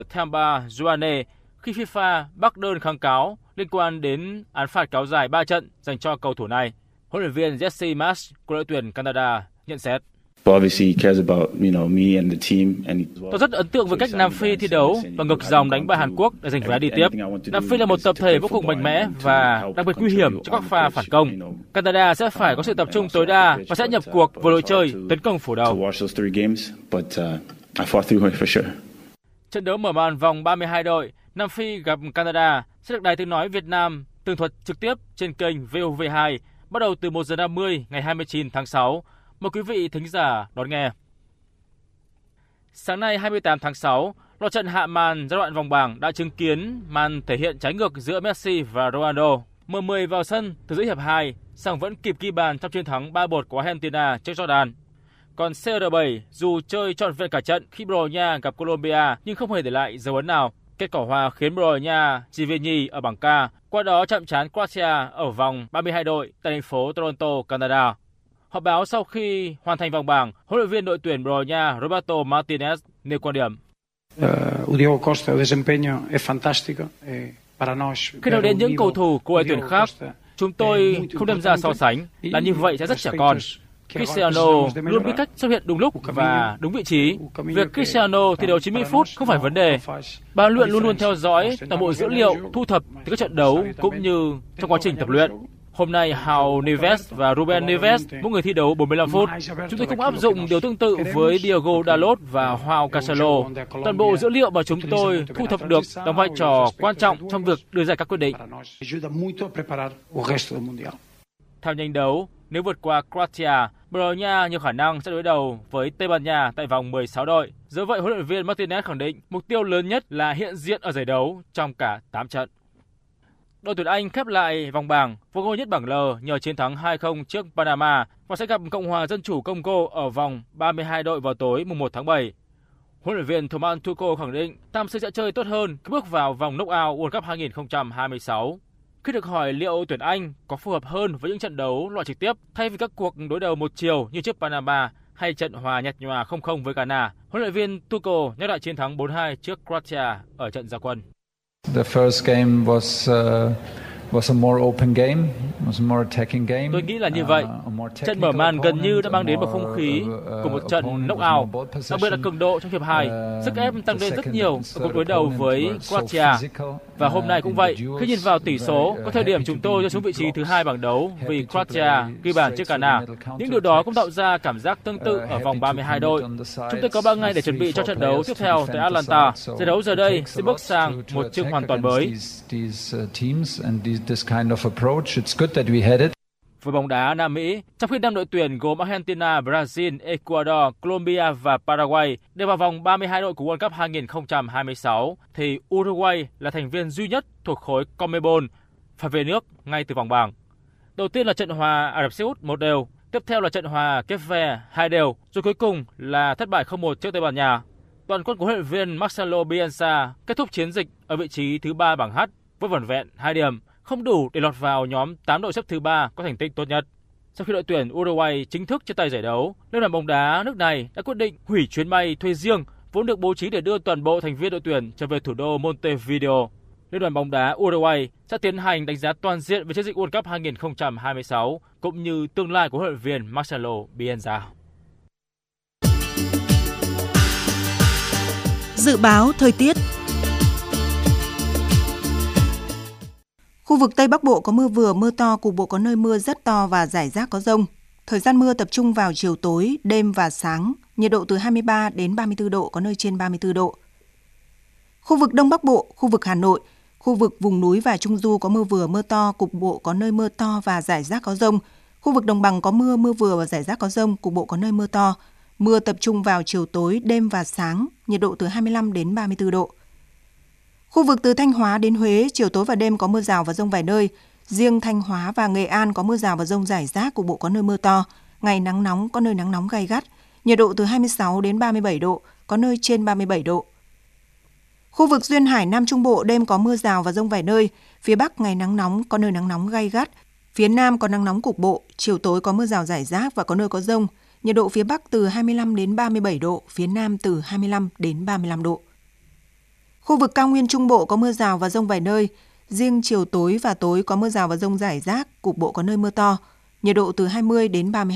Thamba Juane khi FIFA bác đơn kháng cáo liên quan đến án phạt kéo dài 3 trận dành cho cầu thủ này. Huấn luyện viên Jesse Marsch của đội tuyển Canada nhận xét: Tôi rất ấn tượng với cách Nam Phi thi đấu và ngược dòng đánh bại Hàn Quốc để giành vé đi tiếp. Nam Phi là một tập thể vô cùng mạnh mẽ và đặc biệt nguy hiểm cho các pha phản công. Canada sẽ phải có sự tập trung tối đa và sẽ nhập cuộc vào lối chơi tấn công phủ đầu. Trận đấu mở màn vòng 32 đội Nam Phi gặp Canada sẽ được Đài Tiếng nói Việt Nam tường thuật trực tiếp trên kênh VOV2 bắt đầu từ 1:50 ngày 29 tháng 6. Mời quý vị thính giả đón nghe. Sáng nay 28 tháng 6, loạt trận hạ màn giai đoạn vòng bảng đã chứng kiến màn thể hiện trái ngược giữa Messi và Ronaldo. M10 vào sân từ giữa hiệp 2, song vẫn kịp ghi bàn trong chiến thắng 3-1 của Argentina trước Jordan. Còn CR7 dù chơi trọn vẹn cả trận khi Bồ Đào Nha gặp Colombia nhưng không hề để lại dấu ấn nào. Kết quả hòa khiến Bồ Đào Nha chỉ về nhì ở bảng K, qua đó chạm trán Croatia ở vòng 32 đội tại thành phố Toronto, Canada. Họp báo sau khi hoàn thành vòng bảng, huấn luyện viên đội tuyển Bồ Đào Nha Roberto Martinez nêu quan điểm: Khi nói đến những cầu thủ của đội tuyển khác, chúng tôi không đem ra so sánh, là như vậy sẽ rất trẻ con. Cristiano luôn biết cách xuất hiện đúng lúc và đúng vị trí. Việc Cristiano thi đấu 90 phút không phải vấn đề. Ban luyện luôn luôn theo dõi toàn bộ dữ liệu thu thập từ các trận đấu cũng như trong quá trình tập luyện. Hôm nay, Raul Neves và Ruben Neves mỗi người thi đấu 45 phút. Chúng tôi cũng áp dụng điều tương tự với Diogo Dalot và Joao Cancelo. Toàn bộ dữ liệu mà chúng tôi thu thập được đóng vai trò quan trọng trong việc đưa ra các quyết định. Theo nhanh đấu, nếu vượt qua Croatia, Bồ Đào Nha nhiều khả năng sẽ đối đầu với Tây Ban Nha tại vòng 16 đội. Dẫu vậy, huấn luyện viên Martinez khẳng định mục tiêu lớn nhất là hiện diện ở giải đấu trong cả 8 trận. Đội tuyển Anh khép lại vòng bảng vô ngôi nhất bảng L nhờ chiến thắng 2-0 trước Panama và sẽ gặp Cộng hòa Dân chủ Congo ở vòng 32 đội vào tối mùng 1 tháng 7. Huấn luyện viên Thomas Tuchel khẳng định Tam Sư sẽ chơi tốt hơn khi bước vào vòng knock-out World Cup 2026. Khi được hỏi liệu tuyển Anh có phù hợp hơn với những trận đấu loại trực tiếp thay vì các cuộc đối đầu một chiều như trước Panama hay trận hòa nhạt nhòa 0-0 với Ghana, huấn luyện viên Tuchel nhắc lại chiến thắng 4-2 trước Croatia ở trận ra quân. The first game was a more open game, was a more attacking game. Tôi nghĩ là như vậy. Trận mở màn gần như đã mang đến một không khí của một trận knock-out, đặc biệt là cường độ trong hiệp 2. Sức ép tăng lên rất nhiều ở cuộc đối đầu với Croatia. Và hôm nay cũng vậy, khi nhìn vào tỷ số, có thời điểm chúng tôi rơi xuống vị trí thứ 2 bảng đấu vì Croatia ghi bàn trước Ghana. Những điều đó cũng tạo ra cảm giác tương tự ở vòng 32 đội. Chúng tôi có 3 ngày để chuẩn bị cho trận đấu tiếp theo tại Atlanta. Giải đấu giờ đây sẽ bước sang một chương hoàn toàn mới. Với bóng đá Nam Mỹ, trong khi 5 đội tuyển gồm Argentina, Brazil, Ecuador, Colombia và Paraguay đều vào vòng 32 đội của World Cup 2026, thì Uruguay là thành viên duy nhất thuộc khối CONMEBOL phải về nước ngay từ vòng bảng. Đầu tiên là trận hòa Ả Rập Xê Út 1-1, tiếp theo là trận hòa Cape Verde 2-2, rồi cuối cùng là thất bại 0-1 trước Tây Ban Nha. Toàn quân của huấn luyện viên Marcelo Bielsa kết thúc chiến dịch ở vị trí thứ 3 bảng H với vỏn vẹn 2 điểm, không đủ để lọt vào nhóm 8 đội xếp thứ 3 có thành tích tốt nhất. Sau khi đội tuyển Uruguay chính thức chia tay giải đấu, Liên đoàn bóng đá nước này đã quyết định hủy chuyến bay thuê riêng vốn được bố trí để đưa toàn bộ thành viên đội tuyển trở về thủ đô Montevideo. Liên đoàn bóng đá Uruguay sẽ tiến hành đánh giá toàn diện về chiến dịch World Cup 2026 cũng như tương lai của huấn luyện viên Marcelo Bielsa. Dự báo thời tiết. Khu vực Tây Bắc Bộ có mưa vừa, mưa to, cục bộ có nơi mưa rất to và rải rác có dông. Thời gian mưa tập trung vào chiều tối, đêm và sáng, nhiệt độ từ 23 đến 34 độ, có nơi trên 34 độ. Khu vực Đông Bắc Bộ, khu vực Hà Nội, khu vực vùng núi và Trung Du có mưa vừa, mưa to, cục bộ có nơi mưa to và rải rác có dông. Khu vực Đồng bằng có mưa, mưa vừa và rải rác có dông, cục bộ có nơi mưa to. Mưa tập trung vào chiều tối, đêm và sáng, nhiệt độ từ 25 đến 34 độ. Khu vực từ Thanh Hóa đến Huế, chiều tối và đêm có mưa rào và dông vài nơi. Riêng Thanh Hóa và Nghệ An có mưa rào và dông rải rác, cục bộ có nơi mưa to. Ngày nắng nóng, có nơi nắng nóng gay gắt. Nhiệt độ từ 26 đến 37 độ, có nơi trên 37 độ. Khu vực Duyên Hải Nam Trung Bộ đêm có mưa rào và dông vài nơi. Phía Bắc ngày nắng nóng, có nơi nắng nóng gay gắt. Phía Nam có nắng nóng cục bộ, chiều tối có mưa rào rải rác và có nơi có dông. Nhiệt độ phía Bắc từ 25 đến 37 độ, phía Nam từ 25 đến 35 độ. Khu vực cao nguyên Trung Bộ có mưa rào và dông vài nơi. Riêng chiều tối và tối có mưa rào và dông rải rác, cục bộ có nơi mưa to. Nhiệt độ từ 20 đến 32